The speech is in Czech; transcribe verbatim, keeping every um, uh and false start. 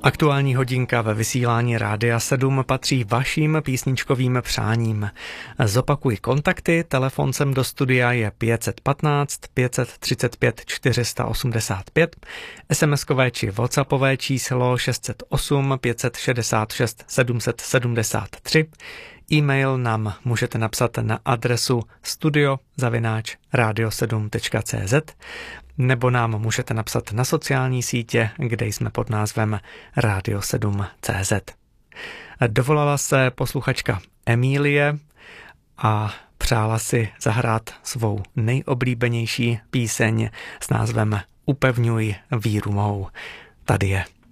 Aktuální hodinka ve vysílání Rádia sedm patří vašim písničkovým přáním. Zopakuji kontakty, telefon sem do studia je pět jedna pět, pět tři pět, čtyři osm pět, SMSkové či WhatsAppové číslo šest set osm, pět set šedesát šest, sedm set sedmdesát tři. E-mail nám můžete napsat na adresu studio zavináč radio sedm tečka cé zet nebo nám můžete napsat na sociální sítě, kde jsme pod názvem radio sedm tečka cé zet. Dovolala se posluchačka Emílie a přála si zahrát svou nejoblíbenější píseň s názvem Upevňuj víru mou. Tady je.